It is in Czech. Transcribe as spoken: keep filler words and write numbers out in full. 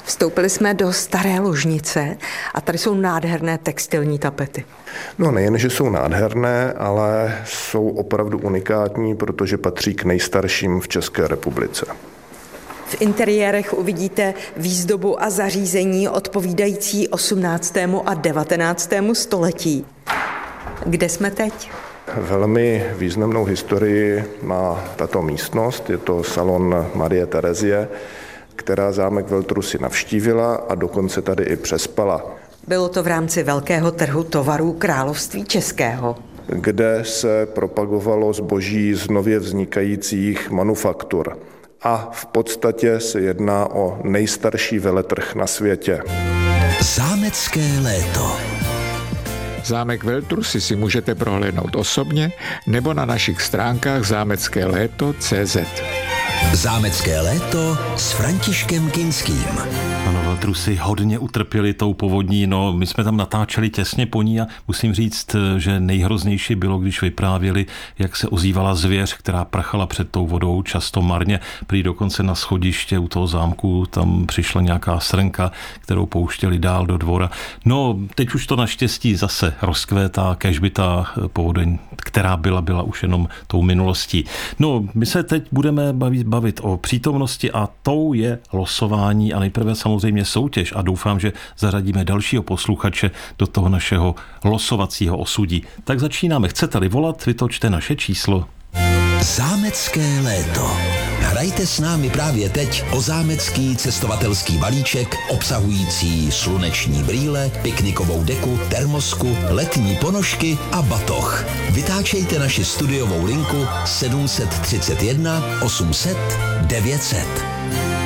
Vstoupili jsme do staré ložnice a tady jsou nádherné textilní tapety. No nejen, že jsou nádherné, ale jsou opravdu unikátní, protože patří k nejstarším v České republice. V interiérech uvidíte výzdobu a zařízení odpovídající osmnáctému a devatenáctému století. Kde jsme teď? Velmi významnou historii má tato místnost, je to salon Marie Terezie, která zámek Veltrusy navštívila a dokonce tady i přespala. Bylo to v rámci velkého trhu tovarů Království českého, kde se propagovalo zboží z nově vznikajících manufaktur. A v podstatě se jedná o nejstarší veletrh na světě. Zámecké léto. Zámek Veltrusy si můžete prohlédnout osobně nebo na našich stránkách zámecké léto tečka cé zet. Zámecké léto s Františkem Kinským. Ano, Veltrusy hodně utrpěli tou povodní, no my jsme tam natáčeli těsně po ní a musím říct, že nejhroznější bylo, když vyprávěli, jak se ozývala zvěř, která prchala před tou vodou, často marně, prý dokonce na schodiště u toho zámku, tam přišla nějaká srnka, kterou pouštěli dál do dvora. No, teď už to naštěstí zase rozkvétá, kéžby ta povodeň, která byla, byla už jenom tou minulostí. No, my se teď budeme bavit, bavit o přítomnosti a tou je losování a nejprve samozřejmě soutěž a doufám, že zařadíme dalšího posluchače do toho našeho losovacího osudí. Tak začínáme. Chcete-li volat, vytočte naše číslo. Zámecké léto. Hrajte s námi právě teď o zámecký cestovatelský balíček obsahující sluneční brýle, piknikovou deku, termosku, letní ponožky a batoh. Vytáčejte naši studiovou linku sedm set třicet jedna osm set devět set.